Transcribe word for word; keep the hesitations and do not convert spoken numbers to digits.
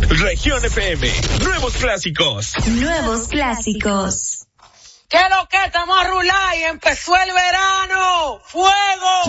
Región F M, nuevos clásicos. Nuevos clásicos. ¿Qué lo que estamos a rular y empezó el verano? ¡Fuego!